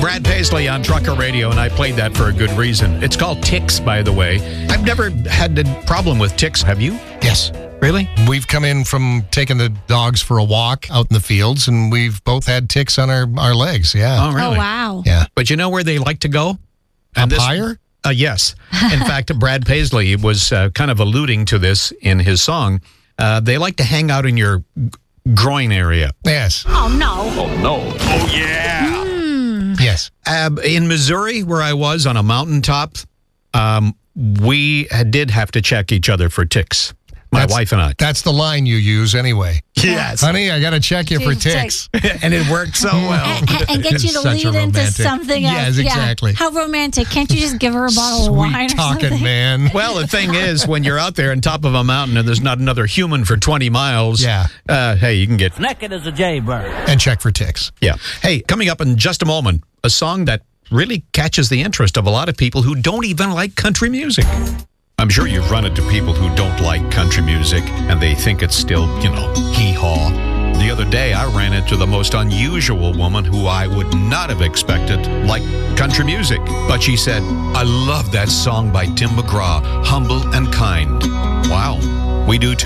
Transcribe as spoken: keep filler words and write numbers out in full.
Brad Paisley on Trucker Radio, and I played that for a good reason. It's called ticks, by the way. I've never had a problem with ticks. Have you? Yes. Really? We've come in from taking the dogs for a walk out in the fields, and we've both had ticks on our, our legs. Yeah. Oh, really? Oh, wow. Yeah. But you know where they like to go? Up this- higher? Uh, yes. In fact, Brad Paisley was uh, kind of alluding to this in his song. Uh, they like to hang out in your g- groin area. Yes. Oh, no. Oh, no. Oh, yeah. Yes. Uh, in Missouri, where I was on a mountaintop, um, we uh, did have to check each other for ticks. My That's- wife and I. That's the line you use anyway. Yes. Honey, I got to check you for Ticks. ticks. And it worked so well. And, and get you to Such a lead into romantic- something else. Yes, exactly. Yeah. How romantic. Can't you just give her a bottle Sweet of wine or talking, something? man. Well, the thing is, when you're out there on top of a mountain and there's not another human for twenty miles, Yeah. uh, hey, you can get... Naked as a jaybird. And check for ticks. Yeah. Hey, coming up in just a moment, a song that really catches the interest of a lot of people who don't even like country music. I'm sure you've run into people who don't like country music and they think it's still, you know, hee-haw. The other day, I ran into the most unusual woman who I would not have expected liked country music. But she said, I love that song by Tim McGraw, Humble and Kind. Wow, we do too.